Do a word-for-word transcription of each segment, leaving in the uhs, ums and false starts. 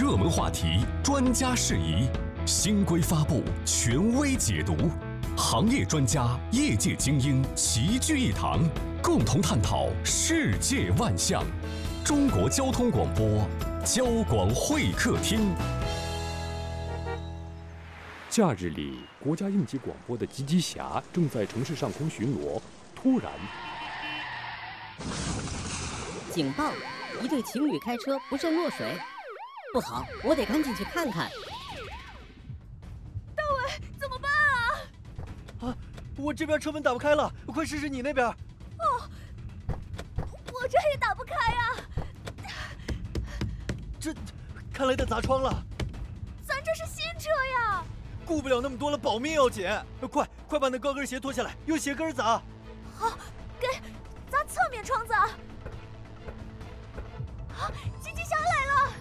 热门话题，专家释疑，新规发布，权威解读，行业专家、业界精英齐聚一堂，共同探讨世界万象。中国交通广播，交广会客厅。 假日里，国家应急广播的吉吉侠正在城市上空巡逻，突然， 警报！一对情侣开车不慎落水，不好，我得赶紧去看看。 大伟，怎么办啊？ 啊，我这边车门打不开了，快试试你那边。 哦，我这也打不开啊。 这，看来得砸窗了。 咱这是新车呀。 顾不了那么多了，保命要紧！快快把那高跟鞋脱下来，用鞋跟砸。 好，给，砸侧面窗子啊！啊，吉吉侠来了！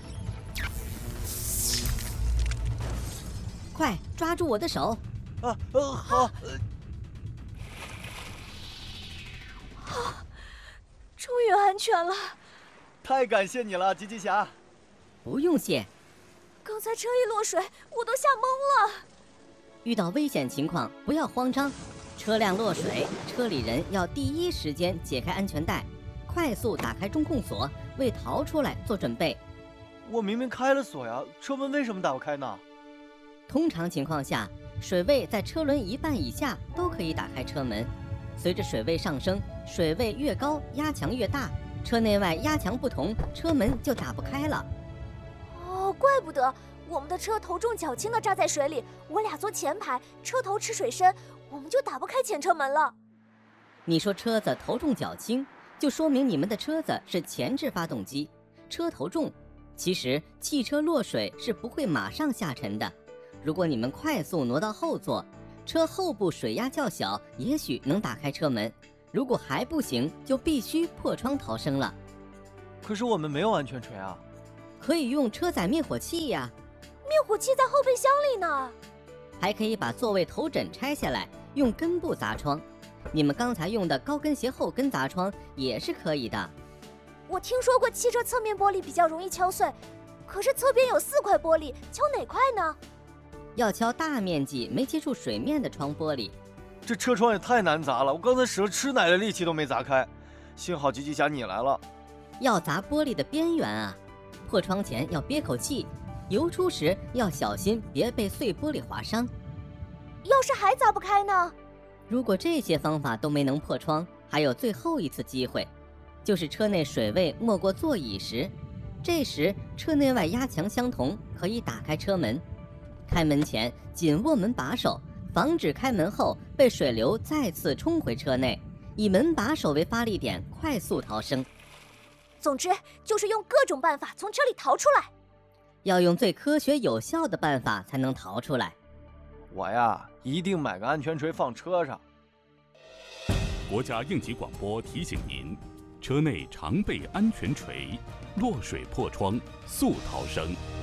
快抓住我的手！ 啊，呃，好。 啊，终于安全了！ 太感谢你了，吉吉侠。 不用谢。 刚才车一落水，我都吓懵了。 遇到危险情况不要慌张，车辆落水，车里人要第一时间解开安全带，快速打开中控锁，为逃出来做准备。 我明明开了锁呀，车门为什么打不开呢？ 通常情况下，水位在车轮一半以下都可以打开车门。随着水位上升，水位越高，压强越大，车内外压强不同，车门就打不开了。 哦，怪不得。我们的车头重脚轻的扎在水里，我俩坐前排，车头吃水深，我们就打不开前车门了。 你说车子头重脚轻，就说明你们的车子是前置发动机，车头重。其实汽车落水是不会马上下沉的，如果你们快速挪到后座，车后部水压较小，也许能打开车门。如果还不行，就必须破窗逃生了。 可是我们没有安全锤啊。 可以用车载灭火器呀。 灭火器在后备箱里呢， 还可以把座位头枕拆下来，用根部砸窗。你们刚才用的高跟鞋后跟砸窗也是可以的。 我听说过汽车侧面玻璃比较容易敲碎，可是侧边有四块玻璃，敲哪块呢？ 要敲大面积没接触水面的窗玻璃。 这车窗也太难砸了，我刚才使了吃奶的力气都没砸开，幸好吉吉侠你来了。 要砸玻璃的边缘啊，破窗前要憋口气。游出时要小心，别被碎玻璃划伤。 要是还砸不开呢？ 如果这些方法都没能破窗，还有最后一次机会，就是车内水位没过座椅时，这时车内外压强相同，可以打开车门。开门前紧握门把手，防止开门后被水流再次冲回车内，以门把手为发力点，快速逃生。 总之就是用各种办法从车里逃出来。 要用最科学有效的办法才能逃出来。 我呀，一定买个安全锤放车上。 国家应急广播提醒您：车内常备安全锤，落水破窗速逃生。